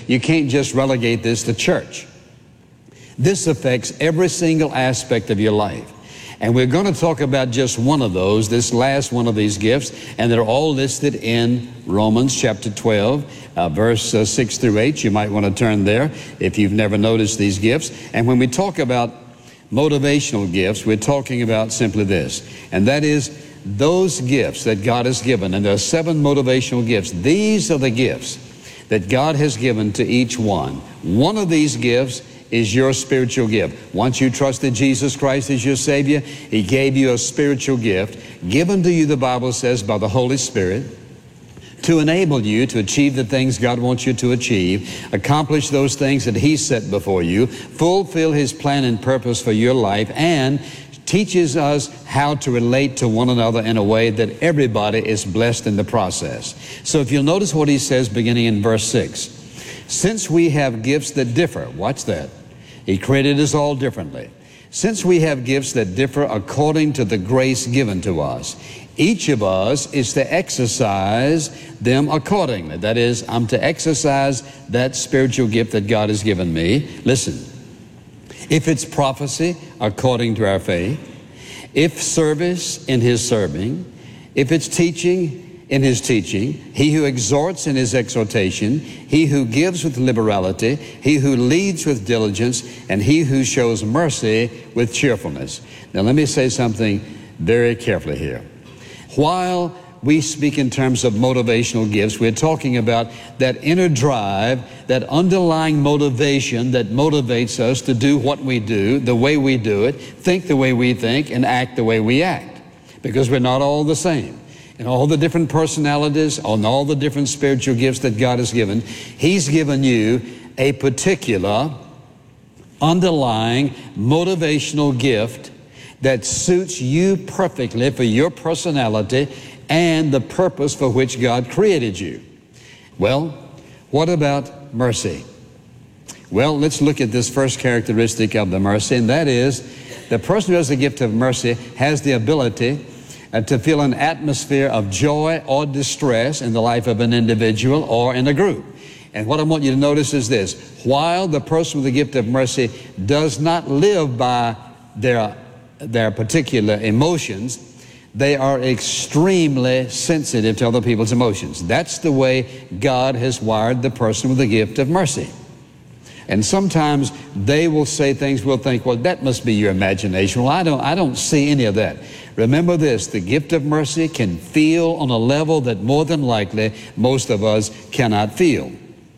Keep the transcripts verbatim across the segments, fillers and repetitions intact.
you can't just relegate this to church. This affects every single aspect of your life. And we're going to talk about just one of those, this last one of these gifts, and they're all listed in Romans chapter twelve, uh, verse uh, six through eight. You might want to turn there if you've never noticed these gifts. And when we talk about motivational gifts, we're talking about simply this, and that is those gifts that God has given. And there are seven motivational gifts. These are the gifts that God has given to each one. One of these gifts is your spiritual gift. Once you trusted Jesus Christ as your Savior, He gave you a spiritual gift given to you, the Bible says, by the Holy Spirit, to enable you to achieve the things God wants you to achieve, accomplish those things that He set before you, fulfill His plan and purpose for your life, and teaches us how to relate to one another in a way that everybody is blessed in the process. So if you'll notice what he says beginning in verse six, since we have gifts that differ, watch that, He created us all differently. Since we have gifts that differ according to the grace given to us, each of us is to exercise them accordingly. That is, I'm to exercise that spiritual gift that God has given me. Listen, if it's prophecy, according to our faith; if service, in His serving; if it's teaching, in His teaching; he who exhorts, in His exhortation; he who gives with liberality; he who leads with diligence; and he who shows mercy with cheerfulness. Now let me say something very carefully here. While we speak in terms of motivational gifts, we're talking about that inner drive, that underlying motivation that motivates us to do what we do, the way we do it, think the way we think, and act the way we act. Because we're not all the same. And all the different personalities, and all the different spiritual gifts that God has given, He's given you a particular underlying motivational gift that suits you perfectly for your personality and the purpose for which God created you. Well, what about mercy? Well, let's look at this first characteristic of the mercy, and that is the person who has the gift of mercy has the ability uh, to feel an atmosphere of joy or distress in the life of an individual or in a group. And what I want you to notice is this: while the person with the gift of mercy does not live by their, their particular emotions, they are extremely sensitive to other people's emotions. That's the way God has wired the person with the gift of mercy. And sometimes they will say things, we'll think, well, that must be your imagination. Well, I don't, I don't see any of that. Remember this, the gift of mercy can feel on a level that more than likely most of us cannot feel.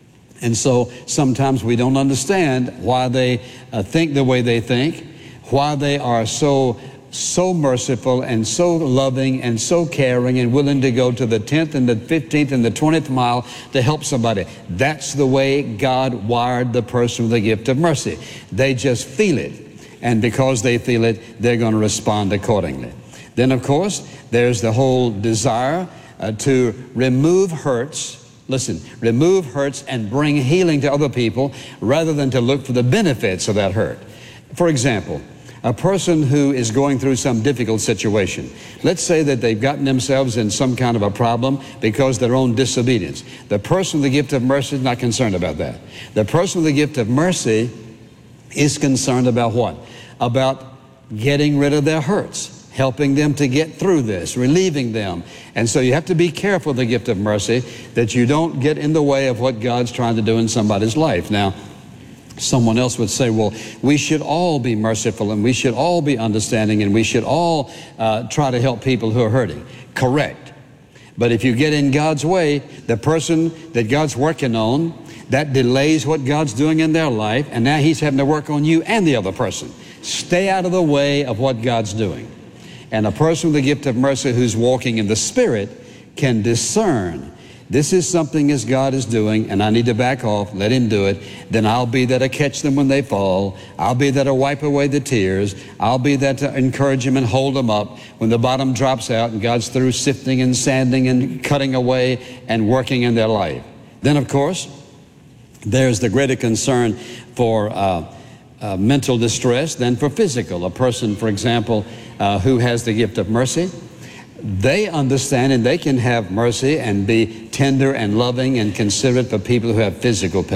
And so sometimes we don't understand why they uh, think the way they think, why they are so so merciful and so loving and so caring and willing to go to the tenth and the fifteenth and the twentieth mile to help somebody. That's the way God wired the person with the gift of mercy. They just feel it, and because they feel it, they're going to respond accordingly. Then, of course, there's the whole desire uh, to remove hurts. Listen, remove hurts and bring healing to other people rather than to look for the benefits of that hurt. For example, a person who is going through some difficult situation. Let's say that they've gotten themselves in some kind of a problem because of their own disobedience. The person with the gift of mercy is not concerned about that. The person with the gift of mercy is concerned about what? About getting rid of their hurts, helping them to get through this, relieving them. And so you have to be careful with the gift of mercy that you don't get in the way of what God's trying to do in somebody's life. Now, someone else would say, well, we should all be merciful and we should all be understanding and we should all uh, try to help people who are hurting. Correct. But if you get in God's way, the person that God's working on, that delays what God's doing in their life, and now He's having to work on you and the other person. Stay out of the way of what God's doing. And a person with the gift of mercy who's walking in the Spirit can discern, this is something as God is doing, and I need to back off, let Him do it. Then I'll be there to catch them when they fall. I'll be there to wipe away the tears. I'll be there to encourage them and hold them up when the bottom drops out and God's through sifting and sanding and cutting away and working in their life. Then, of course, there's the greater concern for uh, uh, mental distress than for physical. A person, for example, uh, who has the gift of mercy, they understand and they can have mercy and be tender and loving and considerate for people who have physical pain.